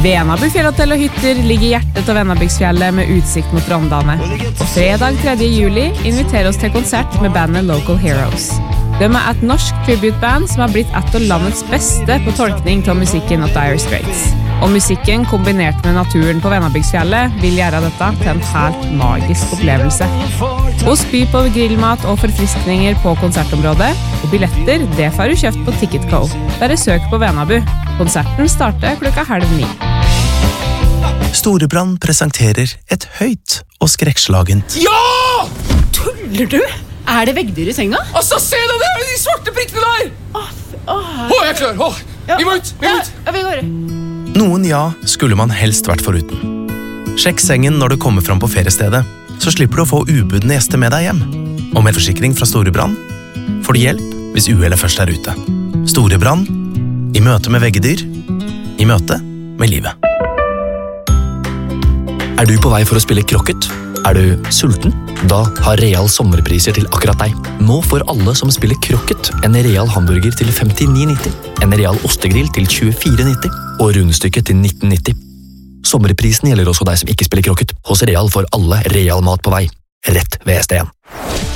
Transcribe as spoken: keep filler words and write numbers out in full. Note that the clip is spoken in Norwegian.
Venabu fjellhotell og hytter ligger i hjertet av Venabygdsfjellet med utsikt mot Rondane. Og fredag tredje juli inviterer oss til konsert med bandet Local Heroes. De er et norsk tributeband som har blitt et av landets beste på tolkning av musikken av Dire Straits. Og musikken kombinert med naturen på Venabygdsfjellet vil gjøre dette til en helt magisk opplevelse. Hos by på grillmat og forfriskninger på konsertområdet, og billetter det får du kjøpt på Ticket Co. Bare søk på Venabu. Konserten starter klokka halv ni. Storebrand presenterer et høyt og skrekkslagent. Ja! Tuller du? Er det veggdyr i senga? Altså, se det der, de svarte prikkene der! Åh, åh. Å, jeg er klar, åh. Ja. Vi må ut, vi må ut. Ja, vi går. Noen ja skulle man helst vært foruten. Sjekk sengen når du kommer fram på feriestedet, så slipper du å få ubudne gjester med deg hjem. Og med forsikring fra Storebrand får du hjelp hvis uhellet først er ute. Storebrand, i møte med veggedyr, i møte med livet. Er du på vei for å spille krokket? Er du sulten? Da har Real sommerpriser til akkurat deg. Nå får alle som spiller krokket en Real hamburger til femtini nitti, en Real ostegrill til tjuefire nitti og rundstykket til nitten nitti. Sommerprisen gjelder også deg som ikke spiller krokket. Hos Real får alle Real mat på vei. Rett ved S D en.